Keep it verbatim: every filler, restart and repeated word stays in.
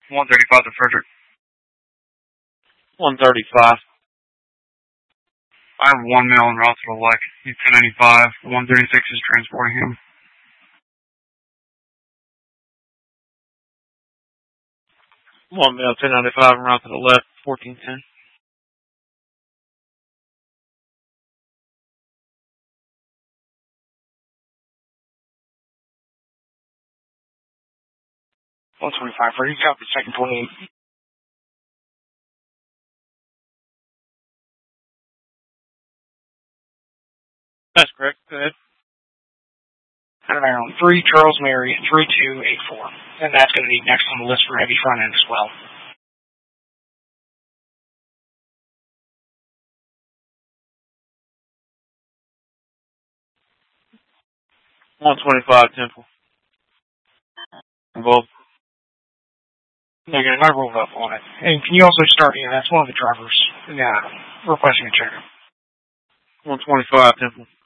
one thirty-five to Frederick. one thirty-five. I have one male en route to the Lek. He's ten ninety-five. one thirty-six is transporting him. One male, ten ninety-five en route to the left, fourteen ten. one twenty-five, Freddy, copy, second twenty-eight. That's correct, go ahead. Out of Ireland, three, Charles Mary, three two eight four. And that's going to be next on the list for heavy front end as well. one twenty-five, Temple. Involved. Negative, I rolled up on it. And can you also start, yeah, that's one of the drivers. Yeah, requesting a check. one twenty-five, Temple.